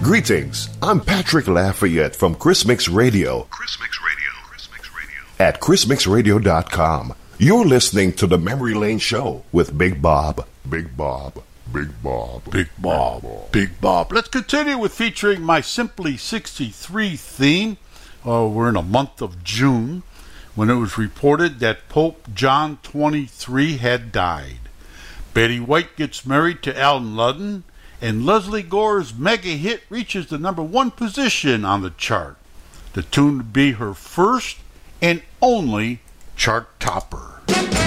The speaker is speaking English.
Greetings, I'm Patrick Lafayette from Chris Mix Radio. At chrismixradio.com. You're listening to the Memory Lane Show with Big Bob. Big Bob. Let's continue with featuring my Simply 63 theme. We're in a month of June when it was reported that Pope John XXIII had died. Betty White gets married to Alan Ludden, and Leslie Gore's mega hit reaches the #1 position on the chart. The tune would be her first and only chart topper.